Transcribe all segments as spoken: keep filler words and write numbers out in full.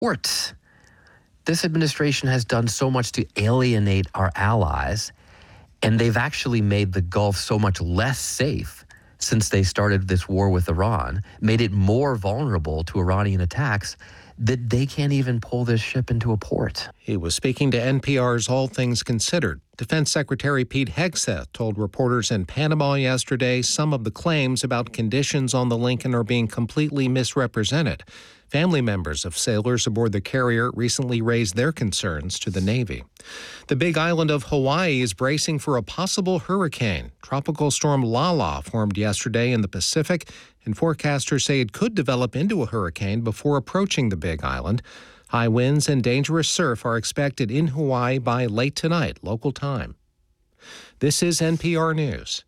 port. This administration has done so much to alienate our allies, and they've actually made the Gulf so much less safe since they started this war with Iran, made it more vulnerable to Iranian attacks, that they can't even pull this ship into a port. He was speaking to N P R's All Things Considered. Defense Secretary Pete Hegseth told reporters in Panama yesterday some of the claims about conditions on the Lincoln are being completely misrepresented. Family members of sailors aboard the carrier recently raised their concerns to the Navy. The Big Island of Hawaii is bracing for a possible hurricane. Tropical storm Lala formed yesterday in the Pacific, and forecasters say it could develop into a hurricane before approaching the Big Island. High winds and dangerous surf are expected in Hawaii by late tonight, local time. This is N P R News.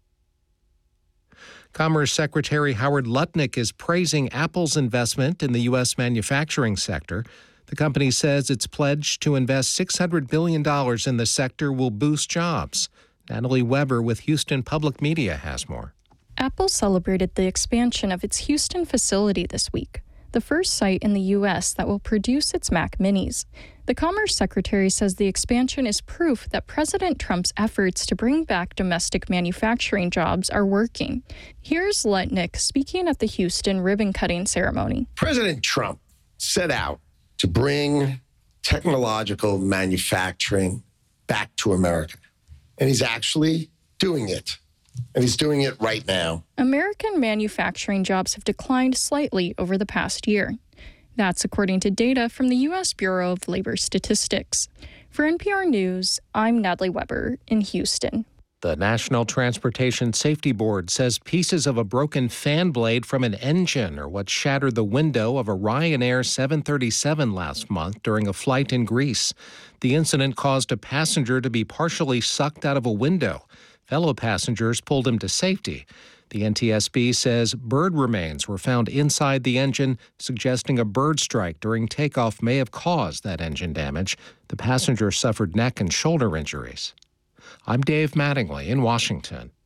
Commerce Secretary Howard Lutnick is praising Apple's investment in the U S manufacturing sector. The company says its pledge to invest six hundred billion dollars in the sector will boost jobs. Natalie Weber with Houston Public Media has more. Apple celebrated the expansion of its Houston facility this week, the first site in the U S that will produce its Mac Minis. The Commerce Secretary says the expansion is proof that President Trump's efforts to bring back domestic manufacturing jobs are working. Here's Lutnick speaking at the Houston ribbon-cutting ceremony. President Trump set out to bring technological manufacturing back to America, and he's actually doing it. And he's doing it right now. American manufacturing jobs have declined slightly over the past year. That's according to data from the U S Bureau of Labor Statistics. For N P R News, I'm Natalie Weber in Houston. The National Transportation Safety Board says pieces of a broken fan blade from an engine are what shattered the window of a Ryanair seven thirty-seven last month during a flight in Greece. The incident caused a passenger to be partially sucked out of a window. Fellow passengers pulled him to safety. The N T S B says bird remains were found inside the engine, suggesting a bird strike during takeoff may have caused that engine damage. The passenger suffered neck and shoulder injuries. I'm Dave Mattingly in Washington.